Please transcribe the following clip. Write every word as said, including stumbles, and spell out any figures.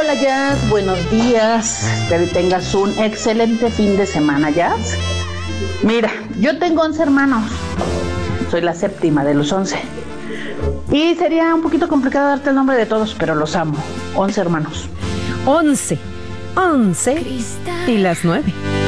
Hola Jazz, buenos días. Espero que tengas un excelente fin de semana, Jazz. Mira, yo tengo once hermanos. Soy la séptima de los once. Y sería un poquito complicado darte el nombre de todos, pero los amo. Once hermanos. Once. Once y las nueve.